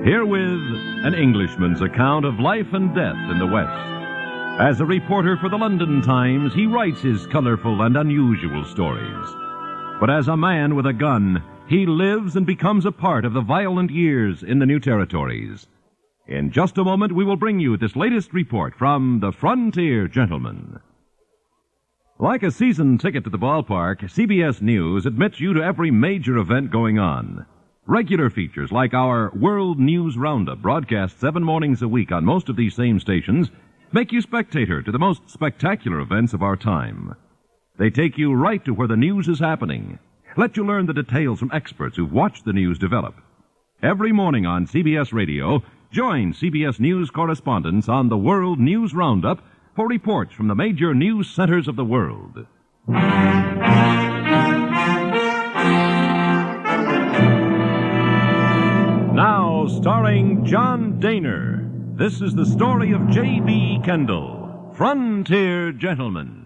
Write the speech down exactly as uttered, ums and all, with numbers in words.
Herewith, an Englishman's account of life and death in the West. As a reporter for the London Times, he writes his colorful and unusual stories. But as a man with a gun, he lives and becomes a part of the violent years in the New Territories. In just a moment, we will bring you this latest report from the Frontier Gentleman. Like a season ticket to the ballpark, C B S News admits you to every major event going on. Regular features like our World News Roundup, broadcast seven mornings a week on most of these same stations, make you spectator to the most spectacular events of our time. They take you right to where the news is happening, let you learn the details from experts who've watched the news develop. Every morning on C B S Radio, join C B S News correspondents on the World News Roundup for reports from the major news centers of the world. Now, starring John Dehner, this is the story of J B. Kendall, Frontier Gentleman.